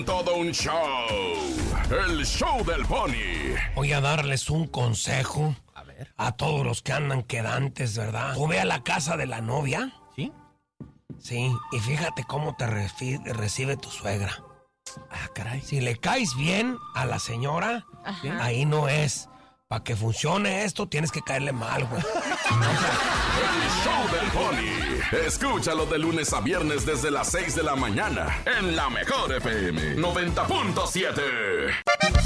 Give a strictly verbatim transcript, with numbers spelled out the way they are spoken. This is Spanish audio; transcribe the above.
Todo un show. El show del Pony. Voy a darles un consejo. A ver. A todos los que andan quedantes, ¿verdad? Tú ve a la casa de la novia. ¿Sí? Sí, y fíjate cómo te refi- recibe tu suegra. Ah, caray. Si le caes bien a la señora, Ajá. ahí no es. Para que funcione esto, tienes que caerle mal, güey. El show del Pony. Escúchalo de lunes a viernes desde las seis de la mañana en la mejor F M noventa punto siete.